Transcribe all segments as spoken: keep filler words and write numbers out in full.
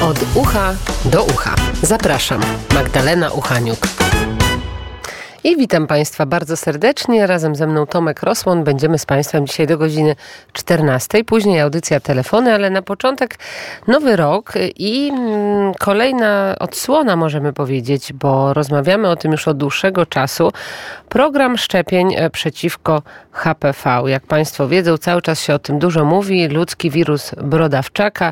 Od ucha do ucha. Zapraszam, Magdalena Uchaniuk. I witam Państwa bardzo serdecznie. Razem ze mną Tomek Rosłon. Będziemy z Państwem dzisiaj do godziny czternastej. Później audycja telefony, ale na początek nowy rok i kolejna odsłona, możemy powiedzieć, bo rozmawiamy o tym już od dłuższego czasu. Program szczepień przeciwko H P V. Jak Państwo wiedzą, cały czas się o tym dużo mówi. Ludzki wirus brodawczaka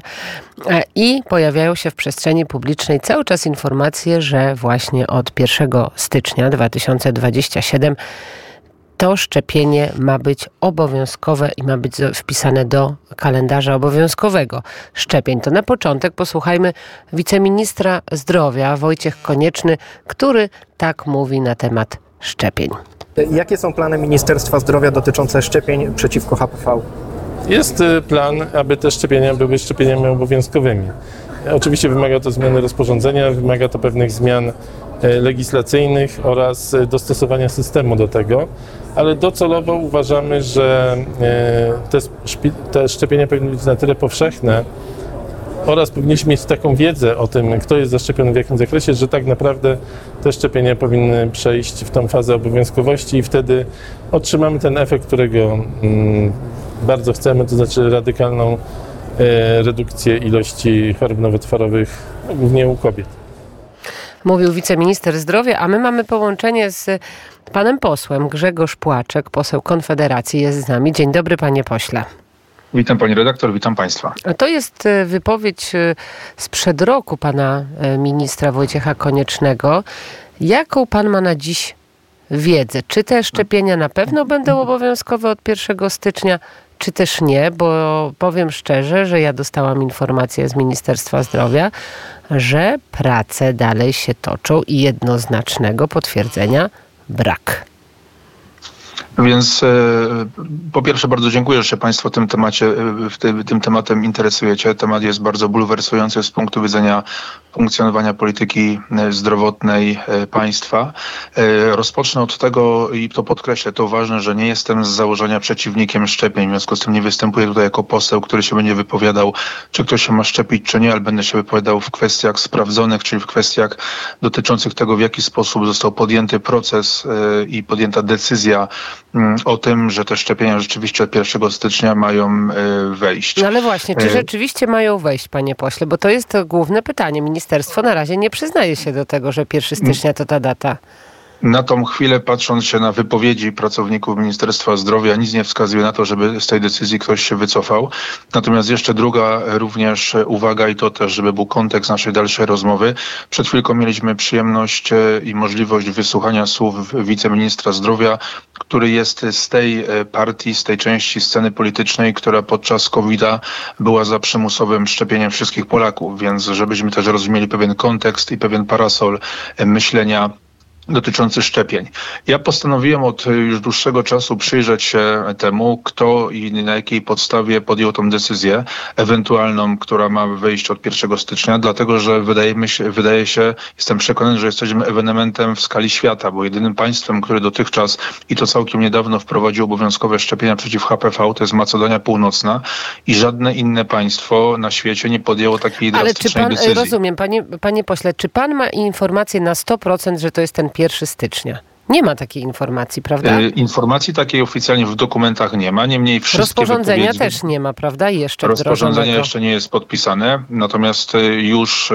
i pojawiają się w przestrzeni publicznej cały czas informacje, że właśnie od pierwszego stycznia dwa tysiące dwudziestego siódmego to szczepienie ma być obowiązkowe i ma być wpisane do kalendarza obowiązkowego szczepień. To na początek posłuchajmy wiceministra zdrowia Wojciech Konieczny, który tak mówi na temat szczepień. Jakie są plany Ministerstwa Zdrowia dotyczące szczepień przeciwko H P V? Jest plan, aby te szczepienia były szczepieniami obowiązkowymi. Oczywiście wymaga to zmiany rozporządzenia, wymaga to pewnych zmian legislacyjnych oraz dostosowania systemu do tego, ale docelowo uważamy, że te, te szczepienia powinny być na tyle powszechne oraz powinniśmy mieć taką wiedzę o tym, kto jest zaszczepiony w jakim zakresie, że tak naprawdę te szczepienia powinny przejść w tą fazę obowiązkowości i wtedy otrzymamy ten efekt, którego bardzo chcemy, to znaczy radykalną redukcję ilości chorób nowotworowych, głównie u kobiet. Mówił wiceminister zdrowia, a my mamy połączenie z panem posłem. Grzegorz Płaczek, poseł Konfederacji, jest z nami. Dzień dobry, panie pośle. Witam pani redaktor, witam państwa. To jest wypowiedź sprzed roku pana ministra Wojciecha Koniecznego. Jaką pan ma na dziś wiedzę? Czy te szczepienia na pewno będą obowiązkowe od pierwszego stycznia, czy też nie? Bo powiem szczerze, że ja dostałam informację z Ministerstwa Zdrowia, że prace dalej się toczą i jednoznacznego potwierdzenia brak. Więc e, po pierwsze bardzo dziękuję, że się państwo tym temacie, w ty, tym tematem interesujecie. Temat jest bardzo bulwersujący z punktu widzenia funkcjonowania polityki zdrowotnej państwa. E, rozpocznę od tego i to podkreślę, to ważne, że nie jestem z założenia przeciwnikiem szczepień. W związku z tym nie występuję tutaj jako poseł, który się będzie wypowiadał, czy ktoś się ma szczepić, czy nie, ale będę się wypowiadał w kwestiach sprawdzonych, czyli w kwestiach dotyczących tego, w jaki sposób został podjęty proces e, i podjęta decyzja o tym, że te szczepienia rzeczywiście od pierwszego stycznia mają wejść. No ale właśnie, czy rzeczywiście mają wejść, panie pośle? Bo to jest to główne pytanie. Ministerstwo na razie nie przyznaje się do tego, że pierwszego stycznia to ta data. Na tą chwilę, patrząc się na wypowiedzi pracowników Ministerstwa Zdrowia, nic nie wskazuje na to, żeby z tej decyzji ktoś się wycofał. Natomiast jeszcze druga również uwaga i to też, żeby był kontekst naszej dalszej rozmowy. Przed chwilką mieliśmy przyjemność i możliwość wysłuchania słów wiceministra zdrowia, który jest z tej partii, z tej części sceny politycznej, która podczas kowida była za przymusowym szczepieniem wszystkich Polaków. Więc żebyśmy też rozumieli pewien kontekst i pewien parasol myślenia dotyczący szczepień. Ja postanowiłem od już dłuższego czasu przyjrzeć się temu, kto i na jakiej podstawie podjął tą decyzję ewentualną, która ma wejść od pierwszego stycznia, dlatego że wydaje mi się, wydaje się, jestem przekonany, że jesteśmy ewenementem w skali świata, bo jedynym państwem, które dotychczas i to całkiem niedawno wprowadziło obowiązkowe szczepienia przeciw H P V, to jest Macedonia Północna i żadne inne państwo na świecie nie podjęło takiej drastycznej Ale czy pan, decyzji. rozumiem, panie, panie pośle, czy pan ma informację na sto procent, że to jest ten pierwszego stycznia? Nie ma takiej informacji, prawda? Informacji takiej oficjalnie w dokumentach nie ma, niemniej wszystkie Rozporządzenia wypowiedzi... też nie ma, prawda? Jeszcze Rozporządzenie jeszcze nie jest podpisane, natomiast już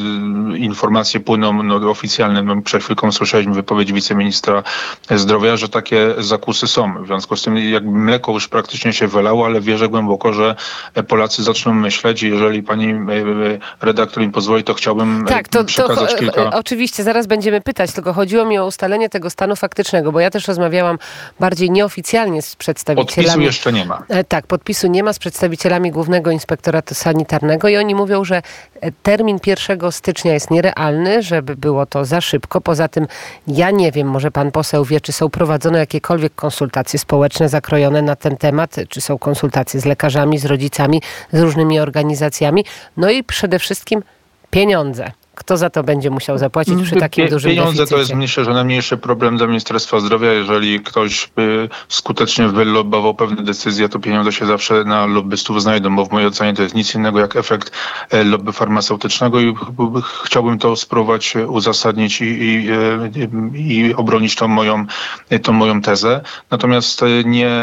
y, informacje płyną no, oficjalne. No, przed chwilką słyszeliśmy wypowiedź wiceministra zdrowia, że takie zakusy są. W związku z tym jakby mleko już praktycznie się wylało, ale wierzę głęboko, że Polacy zaczną myśleć i jeżeli pani y, redaktor mi pozwoli, to chciałbym tak, to, przekazać to, kilka... Oczywiście, zaraz będziemy pytać, tylko chodziło mi o ustalenie tego stanu stanu faktycznego, bo ja też rozmawiałam bardziej nieoficjalnie z przedstawicielami... Podpisu jeszcze nie ma. Tak, podpisu nie ma z przedstawicielami Głównego Inspektoratu Sanitarnego i oni mówią, że termin pierwszego stycznia jest nierealny, żeby było to za szybko. Poza tym ja nie wiem, może pan poseł wie, czy są prowadzone jakiekolwiek konsultacje społeczne zakrojone na ten temat, czy są konsultacje z lekarzami, z rodzicami, z różnymi organizacjami. No i przede wszystkim pieniądze. Kto za to będzie musiał zapłacić przy takim dużym Pieniądze deficycie? to jest, myślę, że najmniejszy problem dla Ministerstwa Zdrowia. Jeżeli ktoś by skutecznie wylobbował pewne decyzje, to pieniądze się zawsze na lobbystów znajdą, bo w mojej ocenie to jest nic innego jak efekt lobby farmaceutycznego i chciałbym to spróbować uzasadnić i, i, i obronić tą moją, tą moją tezę. Natomiast nie,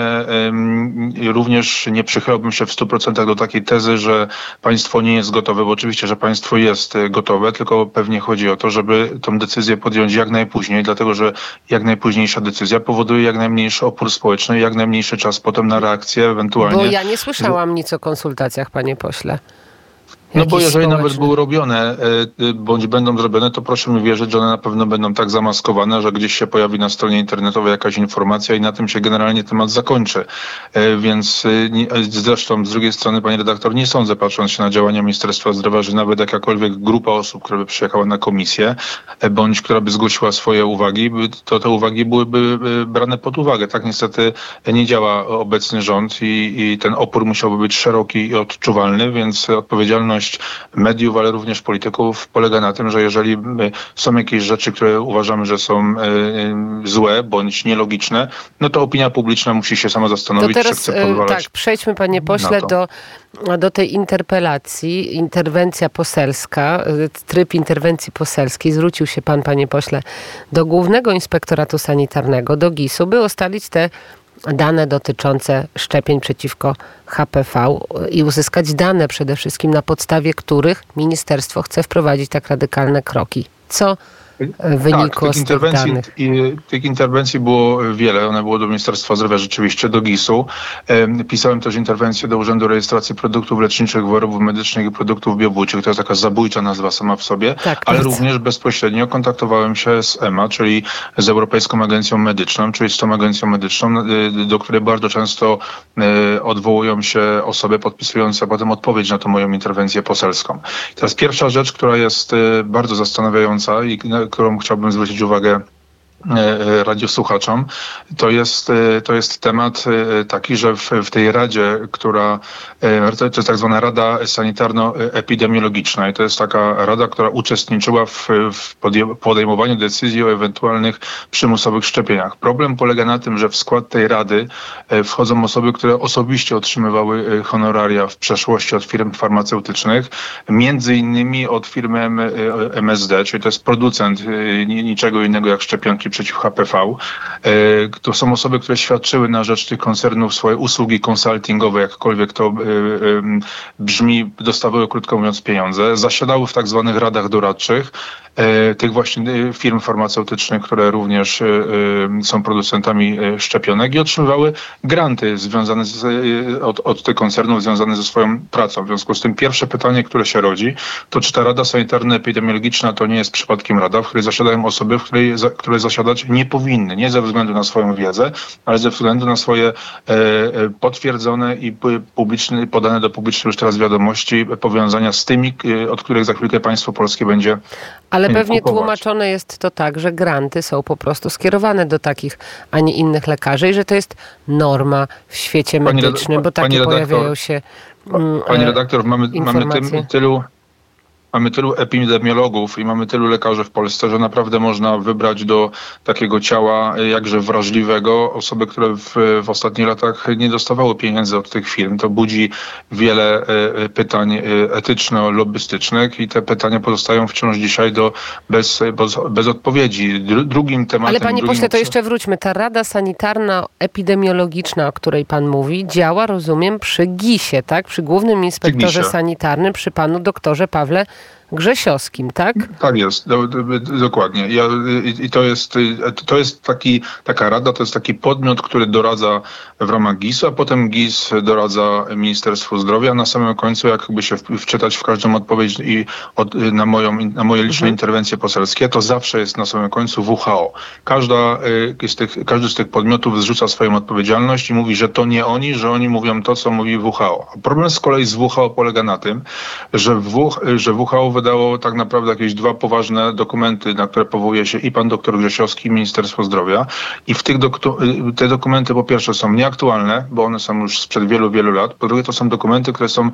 również nie przychylałbym się w stu procentach do takiej tezy, że państwo nie jest gotowe, bo oczywiście, że państwo jest gotowe, tylko pewnie chodzi o to, żeby tą decyzję podjąć jak najpóźniej, dlatego że jak najpóźniejsza decyzja powoduje jak najmniejszy opór społeczny, jak najmniejszy czas potem na reakcję ewentualnie. Bo ja nie słyszałam nic o konsultacjach, panie pośle. No bo jeżeli społeczny. nawet były robione, bądź będą zrobione, to proszę mi wierzyć, że one na pewno będą tak zamaskowane, że gdzieś się pojawi na stronie internetowej jakaś informacja i na tym się generalnie temat zakończy. Więc zresztą z drugiej strony, pani redaktor, nie sądzę, patrząc się na działania Ministerstwa Zdrowia, że nawet jakakolwiek grupa osób, która by przyjechała na komisję, bądź która by zgłosiła swoje uwagi, to te uwagi byłyby brane pod uwagę. Tak niestety nie działa obecny rząd i, i ten opór musiałby być szeroki i odczuwalny, więc odpowiedzialność mediów, ale również polityków polega na tym, że jeżeli są jakieś rzeczy, które uważamy, że są złe bądź nielogiczne, no to opinia publiczna musi się sama zastanowić, to teraz, czy chce pozwalać. Tak, przejdźmy, panie pośle, do, do tej interpelacji. Interwencja poselska, tryb interwencji poselskiej. Zwrócił się pan, panie pośle, do Głównego Inspektoratu Sanitarnego, do gisu, by ustalić te dane dotyczące szczepień przeciwko H P V i uzyskać dane przede wszystkim, na podstawie których ministerstwo chce wprowadzić tak radykalne kroki. Co wynikło tak, tych z interwencji, tych danych? I, tych interwencji było wiele. One było do Ministerstwa Zdrowia rzeczywiście, do gisu. E, pisałem też interwencję do Urzędu Rejestracji Produktów Leczniczych, Wyrobów Medycznych i Produktów Biobójczych. To jest taka zabójcza nazwa sama w sobie. Tak, ale bardzo. Również bezpośrednio kontaktowałem się z E M A, czyli z Europejską Agencją Medyczną, czyli z tą agencją medyczną, do której bardzo często e, odwołują się osoby podpisujące potem odpowiedź na tą moją interwencję poselską. Teraz pierwsza rzecz, która jest e, bardzo zastanawiająca i którą chciałbym zwrócić uwagę radiosłuchaczom, to jest, to jest temat taki, że w, w tej radzie, która, to jest tak zwana Rada Sanitarno-Epidemiologiczna i to jest taka rada, która uczestniczyła w, w podejmowaniu decyzji o ewentualnych przymusowych szczepieniach. Problem polega na tym, że w skład tej rady wchodzą osoby, które osobiście otrzymywały honoraria w przeszłości od firm farmaceutycznych, między innymi od firmy M S D, czyli to jest producent niczego innego jak szczepionki przeciw H P V. To są osoby, które świadczyły na rzecz tych koncernów swoje usługi konsultingowe, jakkolwiek to brzmi, dostawały, krótko mówiąc, pieniądze. Zasiadały w tak zwanych radach doradczych tych właśnie firm farmaceutycznych, które również są producentami szczepionek i otrzymywały granty związane z, od, od tych koncernów związane ze swoją pracą. W związku z tym pierwsze pytanie, które się rodzi, to czy ta Rada Sanitarno-Epidemiologiczna to nie jest przypadkiem rada, w której zasiadają osoby, w której, które zasiadać nie powinny, nie ze względu na swoją wiedzę, ale ze względu na swoje e, potwierdzone i publiczne, podane do publicznej już teraz wiadomości powiązania z tymi, od których za chwilkę państwo polskie będzie Ale pewnie kupować. Tłumaczone jest to tak, że granty są po prostu skierowane do takich, a nie innych lekarzy i że to jest norma w świecie Pani medycznym, reda- bo takie redaktor, pojawiają się mm, Pani redaktor, mamy, mamy informacje. tym, tylu Mamy tylu epidemiologów i mamy tylu lekarzy w Polsce, że naprawdę można wybrać do takiego ciała jakże wrażliwego osoby, które w, w ostatnich latach nie dostawały pieniędzy od tych firm. To budzi wiele e, pytań etyczno-lobbystycznych i te pytania pozostają wciąż dzisiaj do, bez, bez, bez odpowiedzi. Dru, drugim tematem... Ale panie drugim pośle, to obszar- jeszcze wróćmy. Ta Rada Sanitarno-Epidemiologiczna, o której pan mówi, działa, rozumiem, przy gisie, tak? Przy Głównym Inspektorze gisie. Sanitarnym, przy panu doktorze Pawle Grzesiowskim, tak? Tak jest, do, do, dokładnie. Ja, i, I to jest, to jest taki, taka rada, to jest taki podmiot, który doradza w ramach gisu, a potem gis doradza Ministerstwu Zdrowia. Na samym końcu, jakby się wczytać w każdą odpowiedź i od, na, moją, na moje liczne mhm. interwencje poselskie, to zawsze jest na samym końcu W H O. Każda z tych, każdy z tych podmiotów zrzuca swoją odpowiedzialność i mówi, że to nie oni, że oni mówią to, co mówi W H O. Problem z kolei z W H O polega na tym, że w, że W H O wydało tak naprawdę jakieś dwa poważne dokumenty, na które powołuje się i pan doktor Grzesiowski, i Ministerstwo Zdrowia. I w tych doku- te dokumenty po pierwsze są nieaktualne, bo one są już sprzed wielu, wielu lat. Po drugie to są dokumenty, które są